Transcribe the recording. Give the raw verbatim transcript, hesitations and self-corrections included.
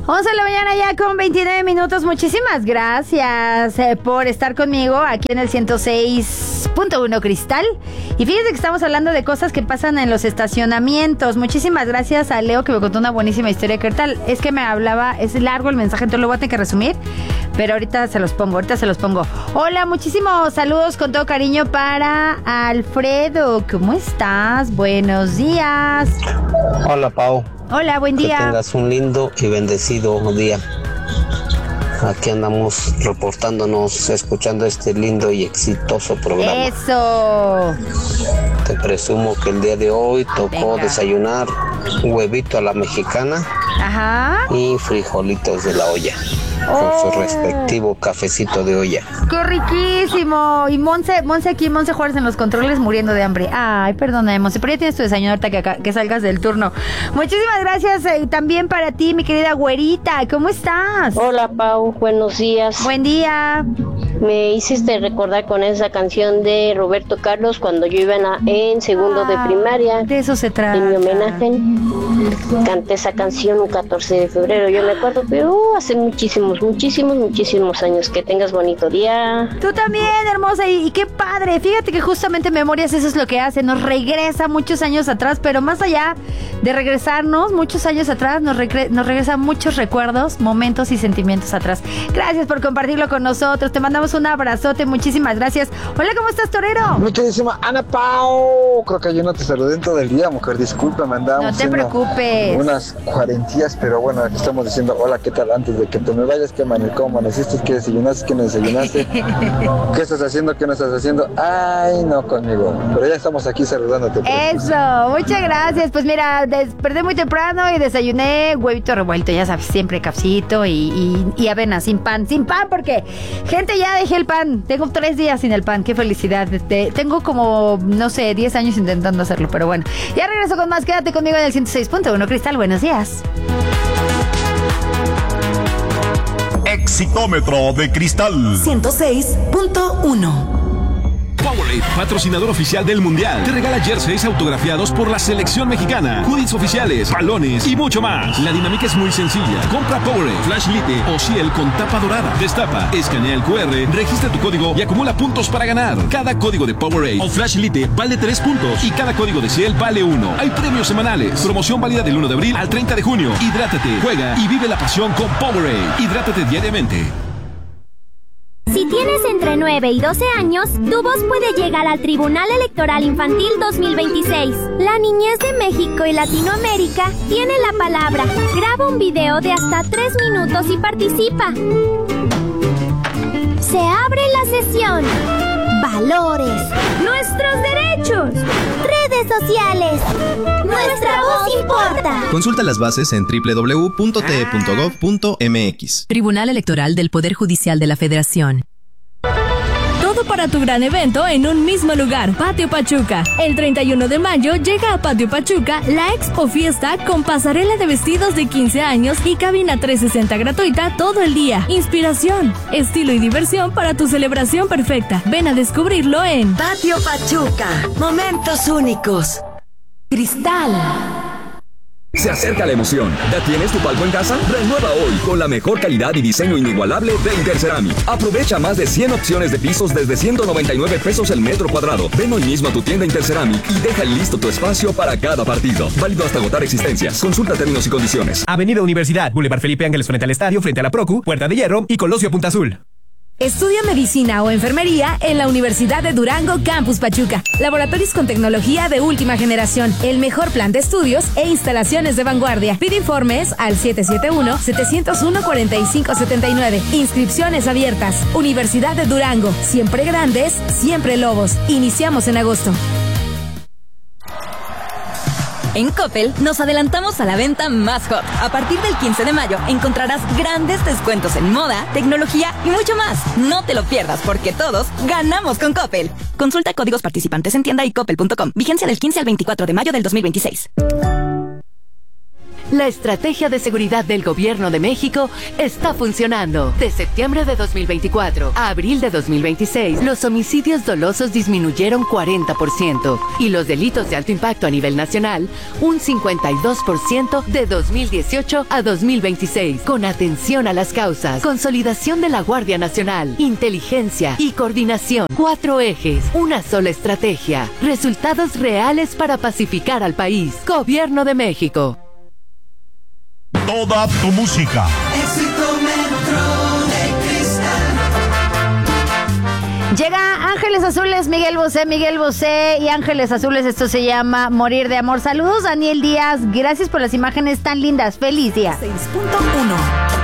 once de la mañana ya con veintinueve minutos. Muchísimas gracias eh, por estar conmigo aquí en el ciento seis punto uno Cristal. Y fíjense que estamos hablando de cosas que pasan en los estacionamientos. Muchísimas gracias a Leo que me contó una buenísima historia. ¿Qué tal? Es que me hablaba, es largo el mensaje, entonces lo voy a tener que resumir. Pero ahorita se los pongo, ahorita se los pongo. Hola, muchísimos saludos con todo cariño para Alfredo. ¿Cómo estás? Buenos días. Hola, Pau. Hola, buen día. Que tengas un lindo y bendecido día. Aquí andamos reportándonos, escuchando este lindo y exitoso programa. ¡Eso! Te presumo que el día de hoy tocó Venga. desayunar huevito a la mexicana. Ajá. Y frijolitos de la olla. Con Oh. su respectivo cafecito de olla. ¡Qué riquísimo! Y Monse, Monse aquí, Monse Juárez en los controles muriendo de hambre. Ay, perdona, Monse, pero ya tienes tu desayuno ahorita que, acá- que salgas del turno. Muchísimas gracias eh, también para ti, mi querida güerita. ¿Cómo estás? Hola Pau, buenos días. Buen día. Me hiciste recordar con esa canción de Roberto Carlos cuando yo iba en, la- en segundo de primaria. De eso se trata. En mi homenaje canté esa canción un catorce de febrero. Yo me acuerdo, pero uh, hace muchísimos, muchísimos, muchísimos años. Que tengas bonito día. Tú también, hermosa, y, y qué padre. Fíjate que justamente Memorias eso es lo que hace, nos regresa muchos años atrás, pero más allá de regresarnos muchos años atrás, nos, regre- nos regresa muchos recuerdos, momentos y sentimientos atrás. Gracias por compartirlo con nosotros, te mandamos un abrazote, muchísimas gracias. Hola, ¿cómo estás, torero? Mi queridísima Ana Pau, creo que yo no te saludé en todo el día, mujer, discúlpame, andábamos No te haciendo preocupes. unas cuarentías, pero bueno, aquí estamos diciendo hola, ¿qué tal? Antes de que te me vayas, ¿qué man, cómo amaneciste? ¿Qué desayunaste? ¿Qué no desayunaste? ¿Qué estás haciendo? ¿Qué no estás haciendo? Ay, no conmigo, pero ya estamos aquí saludándote. Eso, muchas gracias. Pues mira, desperté muy temprano y desayuné huevito revuelto, ya sabes, siempre cafecito y, y, y avena, sin pan, sin pan, porque gente, ya dejé el pan. Tengo tres días sin el pan, qué felicidad. Este, tengo como, no sé, diez años intentando hacerlo, pero bueno. Ya regreso con más, quédate conmigo en el ciento seis punto uno Cristal, buenos días. Exitómetro de Cristal. ciento seis punto uno. Powerade, patrocinador oficial del Mundial, te regala jerseys autografiados por la selección mexicana, hoodies oficiales, balones y mucho más. La dinámica es muy sencilla. Compra Powerade, Flash Lite o Ciel con tapa dorada. Destapa, escanea el cu erre, registra tu código y acumula puntos para ganar. Cada código de Powerade o Flash Lite vale tres puntos y cada código de Ciel vale uno. Hay premios semanales. Promoción válida del uno de abril al treinta de junio. Hidrátate, juega y vive la pasión con Powerade. Hidrátate diariamente. Si tienes entre nueve y doce años, tu voz puede llegar al Tribunal Electoral Infantil dos mil veintiséis. La niñez de México y Latinoamérica tiene la palabra. Graba un video de hasta tres minutos y participa. Se abre la sesión. Valores. Nuestros derechos. Redes sociales. Nuestra voz importa. Consulta las bases en doble u doble u doble u punto t e punto gov punto m x. Tribunal Electoral del Poder Judicial de la Federación. Todo para tu gran evento en un mismo lugar, Patio Pachuca. El treinta y uno de mayo llega a Patio Pachuca la Expo Fiesta con pasarela de vestidos de quince años y cabina trescientos sesenta gratuita todo el día. Inspiración, estilo y diversión para tu celebración perfecta. Ven a descubrirlo en Patio Pachuca. Momentos únicos. Cristal. Se acerca la emoción. ¿Ya tienes tu palco en casa? Renueva hoy con la mejor calidad y diseño inigualable de Interceramic. Aprovecha más de cien opciones de pisos desde ciento noventa y nueve pesos el metro cuadrado. Ven hoy mismo a tu tienda Interceramic y deja listo tu espacio para cada partido. Válido hasta agotar existencias. Consulta términos y condiciones. Avenida Universidad, Boulevard Felipe Ángeles frente al estadio, frente a la Procu, Puerta de Hierro y Colosio Punta Azul. Estudia medicina o enfermería en la Universidad de Durango Campus Pachuca. Laboratorios con tecnología de última generación, el mejor plan de estudios e instalaciones de vanguardia. Pide informes al siete siete uno, siete cero uno, cuatro cinco siete nueve. Inscripciones abiertas. Universidad de Durango. Siempre grandes, siempre lobos. Iniciamos en agosto. En Coppel nos adelantamos a la venta más hot. A partir del quince de mayo encontrarás grandes descuentos en moda, tecnología y mucho más. No te lo pierdas porque todos ganamos con Coppel. Consulta códigos participantes en tienda y coppel punto com. Vigencia del quince al veinticuatro de mayo del dos mil veintiséis. La estrategia de seguridad del Gobierno de México está funcionando. De septiembre de dos mil veinticuatro a abril de dos mil veintiséis, los homicidios dolosos disminuyeron cuarenta por ciento y los delitos de alto impacto a nivel nacional un cincuenta y dos por ciento de dos mil dieciocho a dos mil veintiséis. Con atención a las causas, consolidación de la Guardia Nacional, inteligencia y coordinación. Cuatro ejes, una sola estrategia. Resultados reales para pacificar al país. Gobierno de México. Toda tu música. Éxito Metro de Cristal. Llega Ángeles Azules, Miguel Bosé, Miguel Bosé y Ángeles Azules. Esto se llama Morir de Amor. Saludos, Daniel Díaz. Gracias por las imágenes tan lindas. Feliz día. seis punto uno